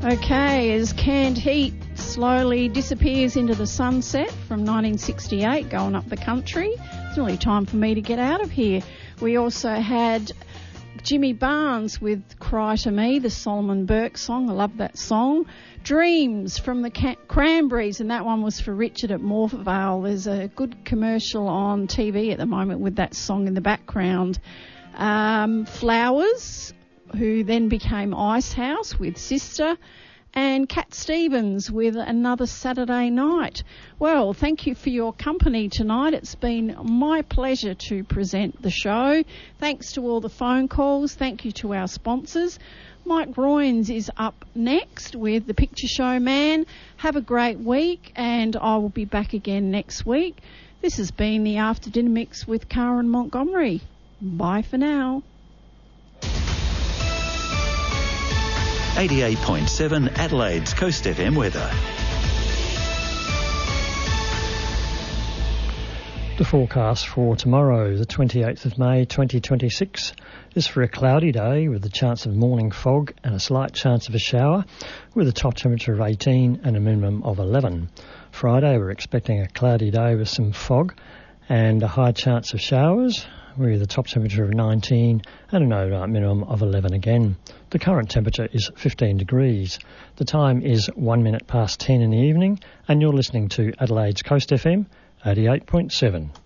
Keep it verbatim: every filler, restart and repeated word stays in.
Okay, as Canned Heat slowly disappears into the sunset from nineteen sixty-eight, going up the country, it's nearly time for me to get out of here. We also had Jimmy Barnes with Cry to Me, the Solomon Burke song. I love that song. Dreams from the Ca- Cranberries, and that one was for Richard at Morphevale. There's a good commercial on T V at the moment with that song in the background. Um, Flowers, who then became Icehouse with Sister, and Cat Stevens with Another Saturday Night. Well, thank you for your company tonight. It's been my pleasure to present the show. Thanks to all the phone calls. Thank you to our sponsors. Mike Roynes is up next with The Picture Show Man. Have a great week, and I will be back again next week. This has been the After Dinner Mix with Karen Montgomery. Bye for now. eighty-eight point seven Adelaide's Coast F M weather. The forecast for tomorrow, the twenty-eighth of May twenty twenty-six, is for a cloudy day with a chance of morning fog and a slight chance of a shower, with a top temperature of eighteen and a minimum of eleven. Friday, we're expecting a cloudy day with some fog and a high chance of showers, with a top temperature of nineteen and an overnight minimum of eleven again. The current temperature is fifteen degrees. The time is one minute past ten in the evening, and you're listening to Adelaide's Coast F M eighty-eight point seven.